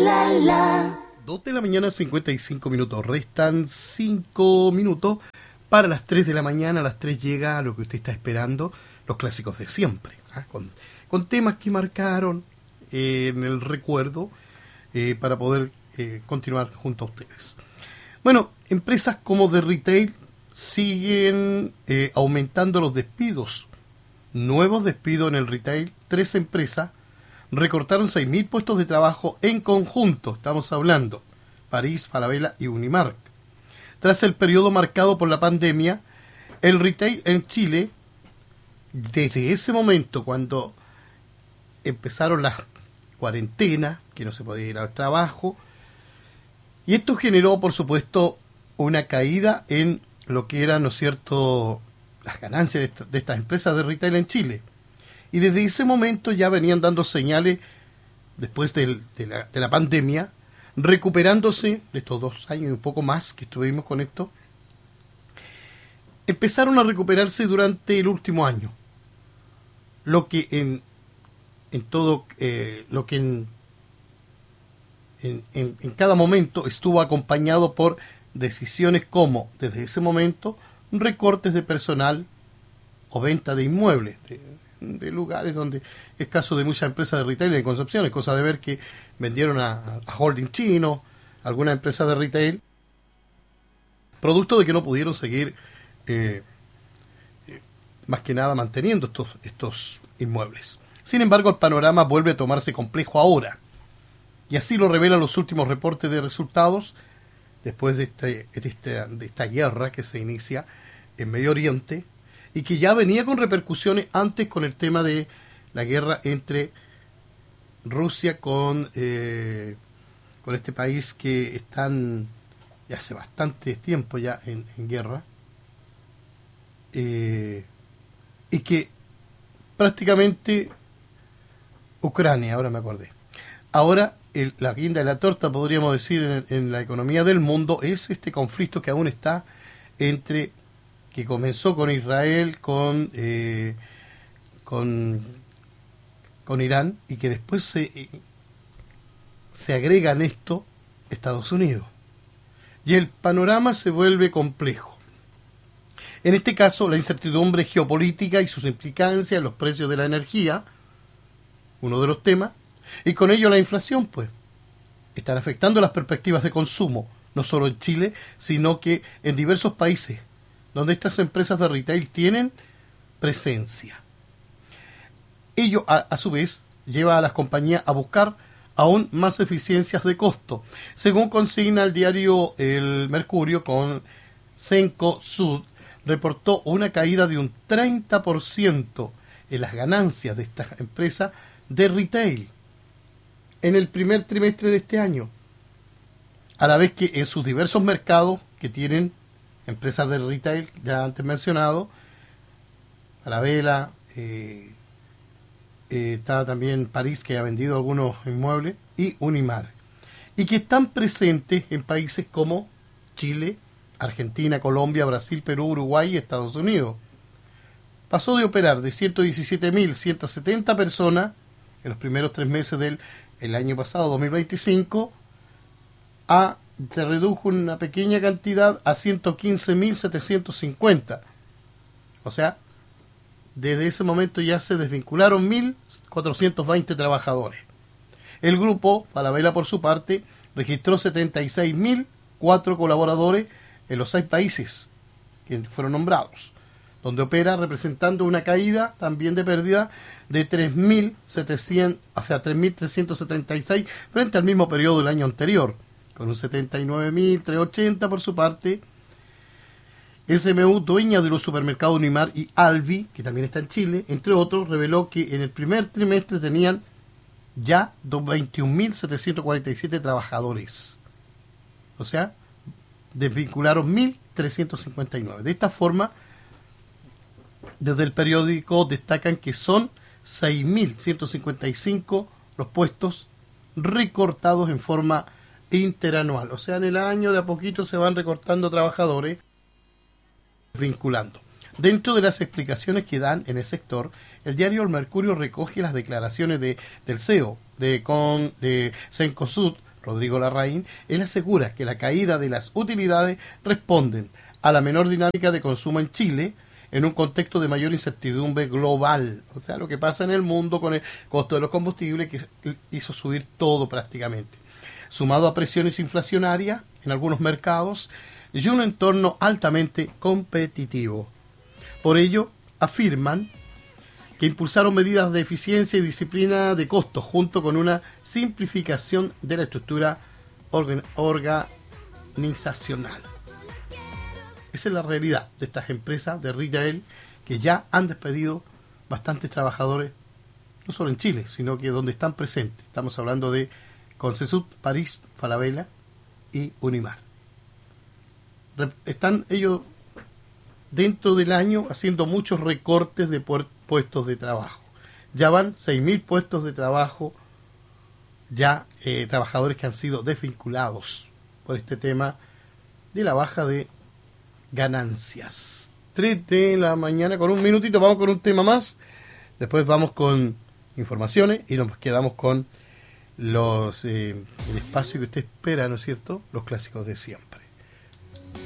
2 de la mañana, 55 minutos. Restan 5 minutos para las 3 de la mañana. A las 3 llega lo que usted está esperando, los clásicos de siempre, ¿ah? Con temas que marcaron en el recuerdo para poder continuar junto a ustedes. Bueno, empresas como de retail siguen aumentando los despidos. Nuevos despidos en el retail. 3 empresas recortaron 6.000 puestos de trabajo en conjunto. Estamos hablando París, Falabella y Unimark. Tras el periodo marcado por la pandemia, el retail en Chile, desde ese momento cuando empezaron las cuarentenas, que no se podía ir al trabajo, y esto generó, por supuesto, una caída en lo que eran, ¿no es cierto?, las ganancias de estas empresas de retail en Chile. Y desde ese momento ya venían dando señales, después de la pandemia, recuperándose de estos 2 años y un poco más que estuvimos con esto, empezaron a recuperarse durante el último año. Lo que en cada momento estuvo acompañado por decisiones como, desde ese momento, recortes de personal o venta de inmuebles, de lugares donde es caso de muchas empresas de retail en Concepción. Es cosa de ver que vendieron a holding chino, algunas empresas de retail, producto de que no pudieron seguir más que nada manteniendo estos inmuebles. Sin embargo, el panorama vuelve a tomarse complejo ahora, y así lo revelan los últimos reportes de resultados después de esta guerra que se inicia en Medio Oriente y que ya venía con repercusiones antes con el tema de la guerra entre Rusia con este país que están ya hace bastante tiempo ya en guerra, y que prácticamente Ucrania, ahora me acordé. Ahora la guinda de la torta, podríamos decir, en la economía del mundo es este conflicto que aún está que comenzó con Israel, con Irán, y que después se agrega en esto Estados Unidos. Y el panorama se vuelve complejo. En este caso, la incertidumbre geopolítica y sus implicancias en los precios de la energía, uno de los temas, y con ello la inflación, pues, están afectando las perspectivas de consumo, no solo en Chile, sino que en diversos países donde estas empresas de retail tienen presencia. Ello, a su vez, lleva a las compañías a buscar aún más eficiencias de costo. Según consigna el diario El Mercurio, con Cencosud, reportó una caída de un 30% en las ganancias de estas empresas de retail en el primer trimestre de este año, a la vez que en sus diversos mercados que tienen empresas de retail, ya antes mencionado, Falabella, está también París, que ha vendido algunos inmuebles, y Unimark, y que están presentes en países como Chile, Argentina, Colombia, Brasil, Perú, Uruguay y Estados Unidos. Pasó de operar de 117.170 personas en los primeros 3 meses del año pasado, 2025, se redujo una pequeña cantidad a 115.750. O sea, desde ese momento ya se desvincularon 1.420 trabajadores. El grupo Falabella, por su parte, registró 76.004 colaboradores en los 6 países que fueron nombrados, donde opera, representando una caída también de pérdida de 3.700 hacia 3.376 frente al mismo periodo del año anterior, con un 79.380 por su parte. SMU, dueña de los supermercados Unimark y Alvi, que también está en Chile, entre otros, reveló que en el primer trimestre tenían ya 21.747 trabajadores. O sea, desvincularon 1.359. De esta forma, desde el periódico destacan que son 6.155 los puestos recortados en forma interanual. O sea, en el año de a poquito se van recortando trabajadores, vinculando. Dentro de las explicaciones que dan en el sector, el diario El Mercurio recoge las declaraciones del CEO de Cencosud, Rodrigo Larraín, él asegura que la caída de las utilidades responden a la menor dinámica de consumo en Chile en un contexto de mayor incertidumbre global. O sea, lo que pasa en el mundo con el costo de los combustibles que hizo subir todo prácticamente. Sumado a presiones inflacionarias en algunos mercados y un entorno altamente competitivo. Por ello, afirman que impulsaron medidas de eficiencia y disciplina de costos junto con una simplificación de la estructura organizacional. Esa es la realidad de estas empresas de retail que ya han despedido bastantes trabajadores, no solo en Chile, sino que donde están presentes. Estamos hablando de Concesud, París, Falabella y Unimar. Están ellos dentro del año haciendo muchos recortes de puestos de trabajo. Ya van 6.000 puestos de trabajo, ya trabajadores que han sido desvinculados por este tema de la baja de ganancias. 3 de la mañana con un minutito, vamos con un tema más. Después vamos con informaciones y nos quedamos con el espacio que usted espera, ¿no es cierto? Los clásicos de siempre.